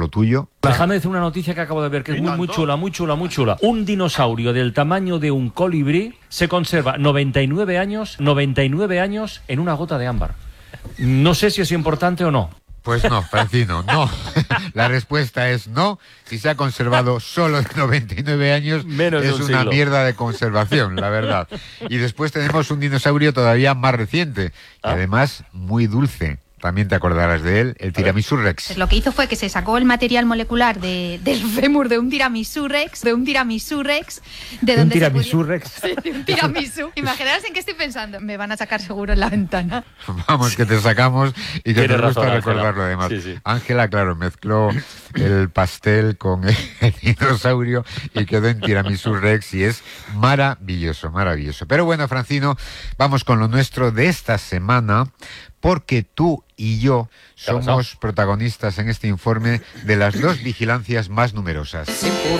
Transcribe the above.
lo tuyo. Déjame decir una noticia que acabo de ver, que es muy chula, muy chula, muy chula. Un dinosaurio del tamaño de un colibrí se conserva 99 años en una gota de ámbar. No sé si es importante o no. Pues no, Francino, no. La respuesta es no. Si se ha conservado solo 99 años, menos es una mierda de conservación, la verdad. Y después tenemos un dinosaurio todavía más reciente, y además muy dulce. También te acordarás de él, el Tiramisú Rex. Pues lo que hizo fue que se sacó el material molecular del fémur de un Tiramisú Rex, de un Tiramisú Rex. ¿De un Tiramisú Rex? Sí, de un tiramisú. Imaginaros en qué estoy pensando. Me van a sacar seguro en la ventana. Vamos, que te sacamos y que te gusta razón, recordarlo además. Sí. Ángela, claro, mezcló el pastel con el dinosaurio y quedó en Tiramisú Rex y es maravilloso, maravilloso. Pero bueno, Francino, vamos con lo nuestro de esta semana, porque tú y yo somos protagonistas en este informe de las 2 vigilancias más numerosas. Sí, por